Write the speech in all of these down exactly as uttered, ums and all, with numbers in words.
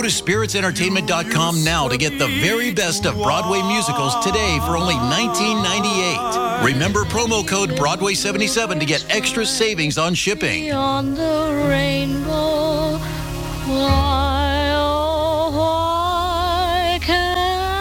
to spirits entertainment dot com now to get the very best of Broadway musicals today for only nineteen ninety-eight. Remember promo code Broadway seventy-seven to get extra savings on shipping. Beyond the rainbow, why, oh, why can't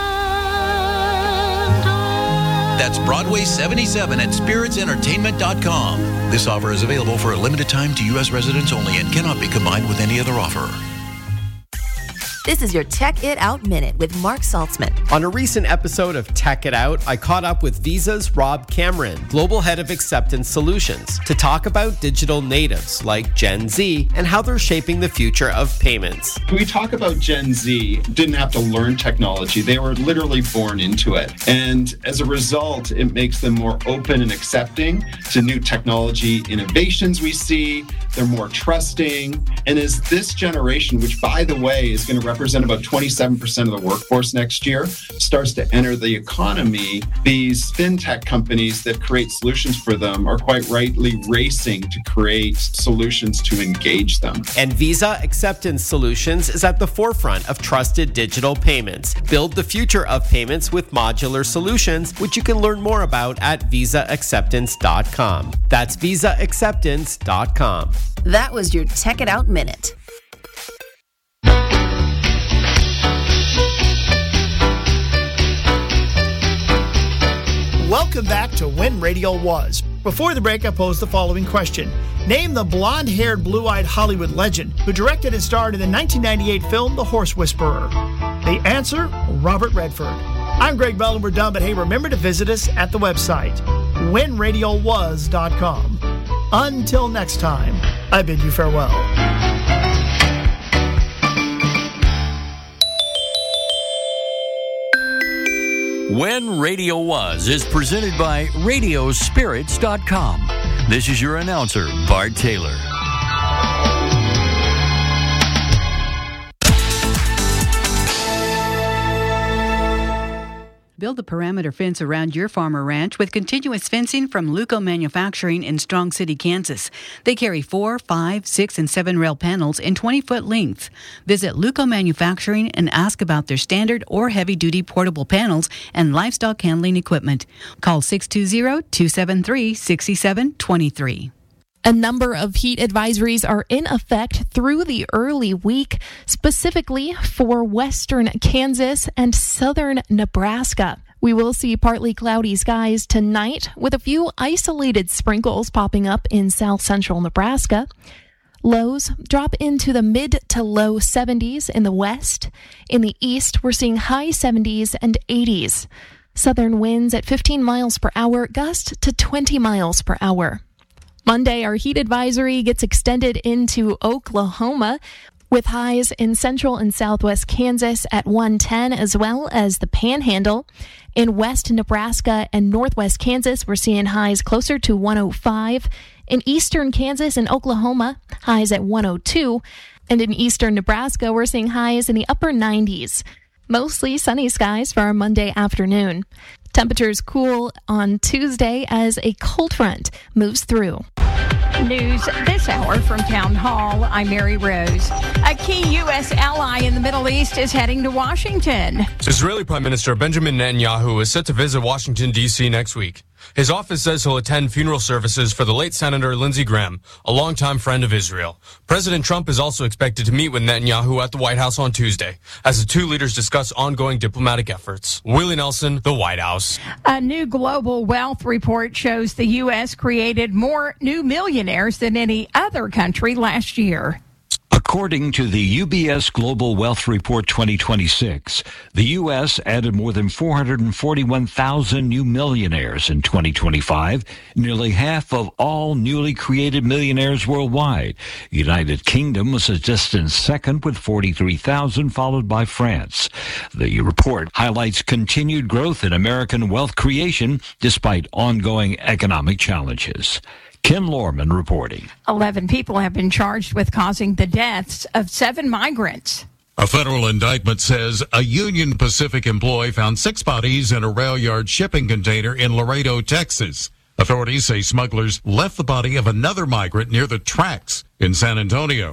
I? That's Broadway seventy-seven at spirits entertainment dot com. This offer is available for a limited time to U S residents only and cannot be combined with any other offer. This is your Tech It Out Minute with Mark Saltzman. On a recent episode of Tech It Out, I caught up with Visa's Rob Cameron, Global Head of Acceptance Solutions, to talk about digital natives like Gen Z and how they're shaping the future of payments. When we talk about Gen Z, didn't have to learn technology. They were literally born into it. And as a result, it makes them more open and accepting to new technology innovations we see. They're more trusting. And as this generation, which by the way is going to represent about twenty-seven percent of the workforce next year, starts to enter the economy, these fintech companies that create solutions for them are quite rightly racing to create solutions to engage them. And Visa Acceptance Solutions is at the forefront of trusted digital payments. Build the future of payments with modular solutions, which you can learn more about at visa acceptance dot com. That's visa acceptance dot com. That was your Tech It Out Minute. Welcome back to When Radio Was. Before the break, I posed the following question. Name the blonde-haired, blue-eyed Hollywood legend who directed and starred in the nineteen ninety-eight film The Horse Whisperer. The answer, Robert Redford. I'm Greg Bell, and we're done, but hey, remember to visit us at the website, when radio was dot com. Until next time, I bid you farewell. When Radio Was is presented by radio spirits dot com. This is your announcer, Bart Taylor. Build a perimeter fence around your farm or ranch with continuous fencing from Luco Manufacturing in Strong City, Kansas. They carry four, five, six, and seven rail panels in twenty-foot length. Visit Luco Manufacturing and ask about their standard or heavy-duty portable panels and livestock handling equipment. Call six two zero, two seven three, six seven two three. A number of heat advisories are in effect through the early week, specifically for western Kansas and southern Nebraska. We will see partly cloudy skies tonight with a few isolated sprinkles popping up in south central Nebraska. Lows drop into the mid to low seventies in the west. In the east, we're seeing high seventies and eighties. Southern winds at fifteen miles per hour, gust to twenty miles per hour. Monday, our heat advisory gets extended into Oklahoma with highs in central and southwest Kansas at one ten, as well as the Panhandle. In west Nebraska and northwest Kansas, we're seeing highs closer to one oh five. In eastern Kansas and Oklahoma, highs at one oh two. And in eastern Nebraska, we're seeing highs in the upper nineties. Mostly sunny skies for our Monday afternoon. Temperatures cool on Tuesday as a cold front moves through. News this hour from Town Hall. I'm Mary Rose. A key U S ally in the Middle East is heading to Washington. Israeli Prime Minister Benjamin Netanyahu is set to visit Washington, D C next week. His office says he'll attend funeral services for the late Senator Lindsey Graham, a longtime friend of Israel. President Trump is also expected to meet with Netanyahu at the White House on Tuesday, as the two leaders discuss ongoing diplomatic efforts. Willie Nelson, the White House. A new global wealth report shows the U S created more new millionaires than any other country last year. According to the U B S Global Wealth Report twenty twenty-six, the U S added more than four hundred forty-one thousand new millionaires in twenty twenty-five, nearly half of all newly created millionaires worldwide. United Kingdom was a distant second with forty-three thousand, followed by France. The report highlights continued growth in American wealth creation despite ongoing economic challenges. Ken Lorman reporting. Eleven people have been charged with causing the deaths of seven migrants. A federal indictment says a Union Pacific employee found six bodies in a rail yard shipping container in Laredo, Texas. Authorities say smugglers left the body of another migrant near the tracks in San Antonio.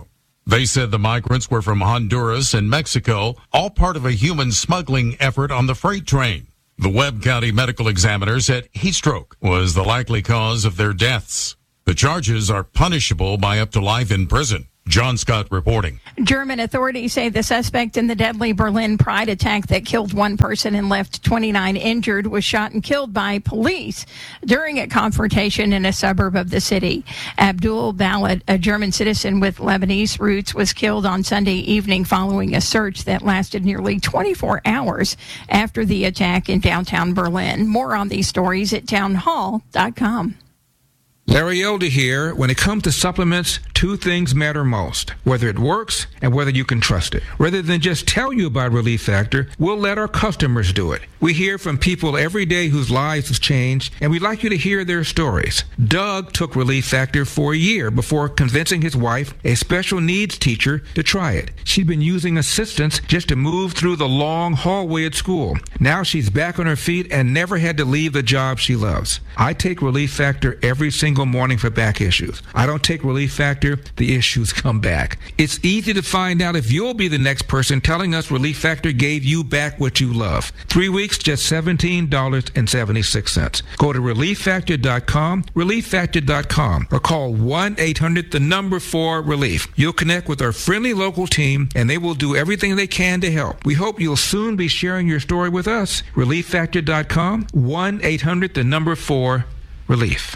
They said the migrants were from Honduras and Mexico, all part of a human smuggling effort on the freight train. The Webb County medical examiner said heat stroke was the likely cause of their deaths. The charges are punishable by up to life in prison. John Scott reporting. German authorities say the suspect in the deadly Berlin Pride attack that killed one person and left twenty-nine injured was shot and killed by police during a confrontation in a suburb of the city. Abdul Balad, a German citizen with Lebanese roots, was killed on Sunday evening following a search that lasted nearly twenty-four hours after the attack in downtown Berlin. More on these stories at townhall dot com. Larry Elder here. When it comes to supplements, two things matter most: whether it works and whether you can trust it. Rather than just tell you about Relief Factor, we'll let our customers do it. We hear from people every day whose lives have changed, and we'd like you to hear their stories. Doug took Relief Factor for a year before convincing his wife, a special needs teacher, to try it. She'd been using assistance just to move through the long hallway at school. Now she's back on her feet and never had to leave the job she loves. I take Relief Factor every single morning for back issues. I don't take Relief Factor, the issues come back. It's easy to find out if you'll be the next person telling us Relief Factor gave you back what you love. Three weeks, just seventeen dollars and seventy-six cents. Go to relief factor dot com, relief factor dot com, or call one eight hundred, the number for relief. You'll connect with our friendly local team, and they will do everything they can to help. We hope you'll soon be sharing your story with us. relief factor dot com, one eight hundred, the number for relief.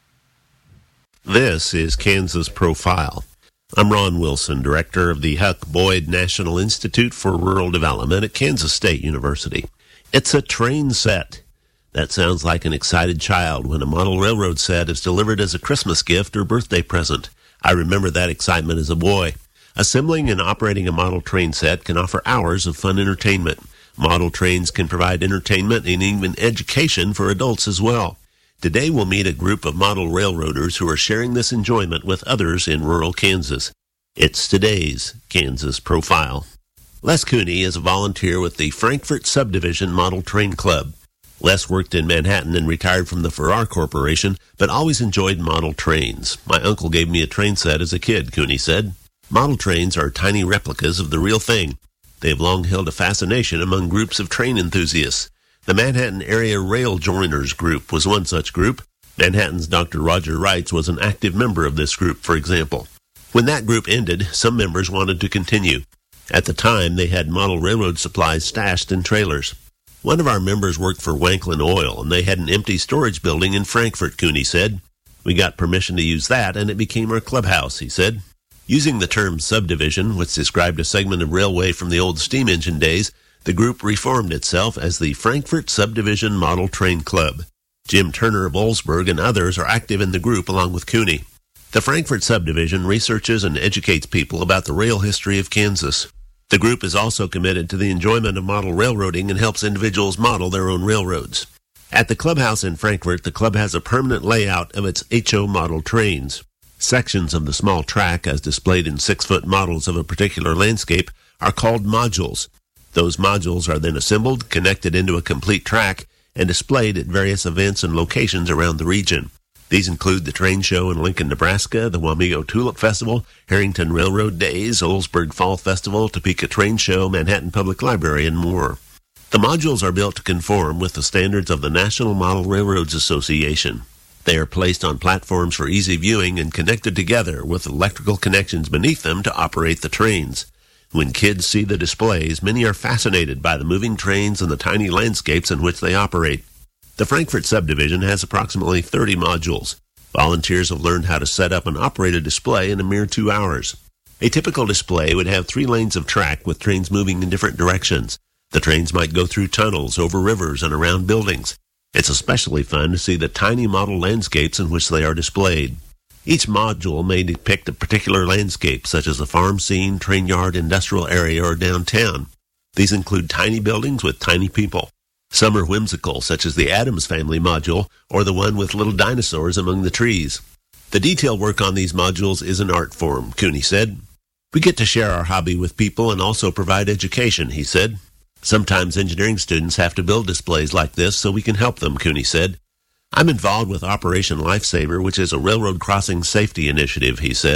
This is Kansas Profile. I'm Ron Wilson, director of the Huck Boyd National Institute for Rural Development at Kansas State University. It's a train set. That sounds like an excited child when a model railroad set is delivered as a Christmas gift or birthday present. I remember that excitement as a boy. Assembling and operating a model train set can offer hours of fun entertainment. Model trains can provide entertainment and even education for adults as well. Today we'll meet a group of model railroaders who are sharing this enjoyment with others in rural Kansas. It's today's Kansas Profile. Les Cooney is a volunteer with the Frankfort Subdivision Model Train Club. Les worked in Manhattan and retired from the Farrar Corporation, but always enjoyed model trains. My uncle gave me a train set as a kid, Cooney said. Model trains are tiny replicas of the real thing. They have long held a fascination among groups of train enthusiasts. The Manhattan Area Rail Joiners Group was one such group. Manhattan's Doctor Roger Wrights was an active member of this group, for example. When that group ended, some members wanted to continue. At the time, they had model railroad supplies stashed in trailers. One of our members worked for Wanklin Oil, and they had an empty storage building in Frankfort, Cooney said. We got permission to use that, and it became our clubhouse, he said. Using the term subdivision, which described a segment of railway from the old steam engine days, the group reformed itself as the Frankfort Subdivision Model Train Club. Jim Turner of Olsburg and others are active in the group along with Cooney. The Frankfort Subdivision researches and educates people about the rail history of Kansas. The group is also committed to the enjoyment of model railroading and helps individuals model their own railroads. At the clubhouse in Frankfort, the club has a permanent layout of its H O model trains. Sections of the small track, as displayed in six-foot models of a particular landscape, are called modules. Those modules are then assembled, connected into a complete track, and displayed at various events and locations around the region. These include the train show in Lincoln, Nebraska, the Wamego Tulip Festival, Harrington Railroad Days, Oldsburg Fall Festival, Topeka Train Show, Manhattan Public Library, and more. The modules are built to conform with the standards of the National Model Railroads Association. They are placed on platforms for easy viewing and connected together with electrical connections beneath them to operate the trains. When kids see the displays, many are fascinated by the moving trains and the tiny landscapes in which they operate. The Frankfort Subdivision has approximately thirty modules. Volunteers have learned how to set up and operate a display in a mere two hours. A typical display would have three lanes of track with trains moving in different directions. The trains might go through tunnels, over rivers, and around buildings. It's especially fun to see the tiny model landscapes in which they are displayed. Each module may depict a particular landscape, such as a farm scene, train yard, industrial area, or downtown. These include tiny buildings with tiny people. Some are whimsical, such as the Addams Family module, or the one with little dinosaurs among the trees. The detail work on these modules is an art form, Cooney said. We get to share our hobby with people and also provide education, he said. Sometimes engineering students have to build displays like this, so we can help them, Cooney said. I'm involved with Operation Lifesaver, which is a railroad crossing safety initiative, he said.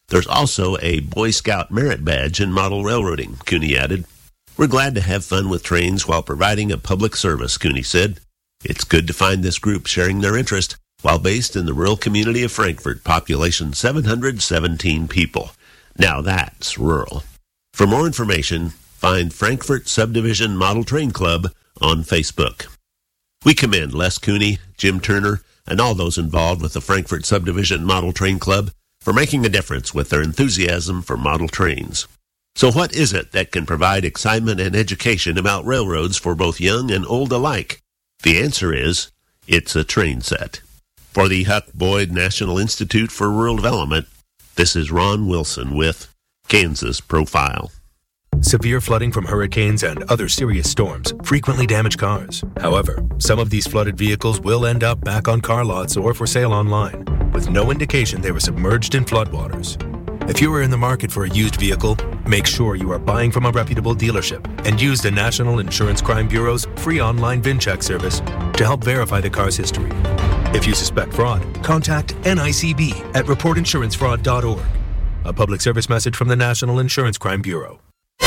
There's also a Boy Scout merit badge in model railroading, Cooney added. We're glad to have fun with trains while providing a public service, Cooney said. It's good to find this group sharing their interest while based in the rural community of Frankfort, population seven hundred seventeen people. Now that's rural. For more information, find Frankfort Subdivision Model Train Club on Facebook. We commend Les Cooney, Jim Turner, and all those involved with the Frankfort Subdivision Model Train Club for making a difference with their enthusiasm for model trains. So what is it that can provide excitement and education about railroads for both young and old alike? The answer is, it's a train set. For the Huck Boyd National Institute for Rural Development, this is Ron Wilson with Kansas Profile. Severe flooding from hurricanes and other serious storms frequently damage cars. However, some of these flooded vehicles will end up back on car lots or for sale online, with no indication they were submerged in floodwaters. If you are in the market for a used vehicle, make sure you are buying from a reputable dealership and use the National Insurance Crime Bureau's free online VIN check service to help verify the car's history. If you suspect fraud, contact N I C B at report insurance fraud dot org. A public service message from the National Insurance Crime Bureau.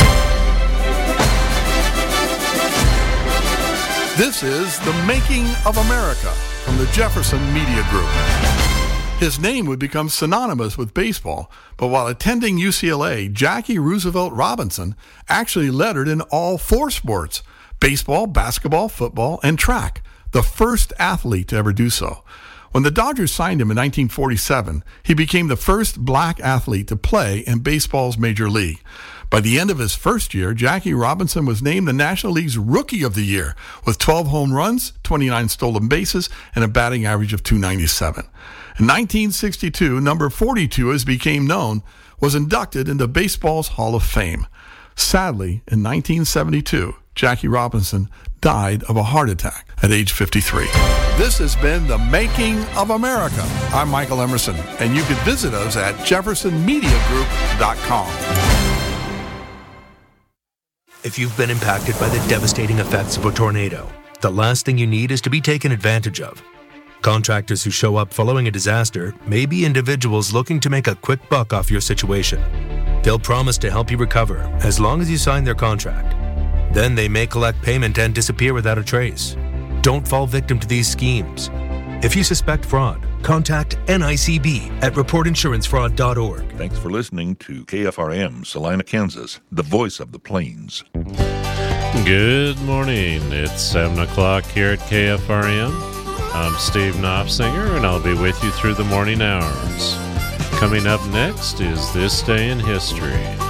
This is The Making of America from the Jefferson Media Group. His name would become synonymous with baseball, but while attending U C L A, Jackie Roosevelt Robinson actually lettered in all four sports: baseball, basketball, football, and track, the first athlete to ever do so. When the Dodgers signed him in nineteen forty-seven, he became the first black athlete to play in baseball's major league. By the end of his first year, Jackie Robinson was named the National League's Rookie of the Year with twelve home runs, twenty-nine stolen bases, and a batting average of two ninety-seven. In nineteen sixty-two, number forty-two, as became known, was inducted into baseball's Hall of Fame. Sadly, in nineteen seventy-two, Jackie Robinson died of a heart attack at age fifty-three. This has been The Making of America. I'm Michael Emerson, and you can visit us at jefferson media group dot com. If you've been impacted by the devastating effects of a tornado, the last thing you need is to be taken advantage of. Contractors who show up following a disaster may be individuals looking to make a quick buck off your situation. They'll promise to help you recover as long as you sign their contract. Then they may collect payment and disappear without a trace. Don't fall victim to these schemes. If you suspect fraud, contact N I C B at report insurance fraud dot org. Thanks for listening to K F R M, Salina, Kansas, the voice of the plains. Good morning. It's seven o'clock here at K F R M. I'm Steve Knopfsinger, and I'll be with you through the morning hours. Coming up next is This Day in History.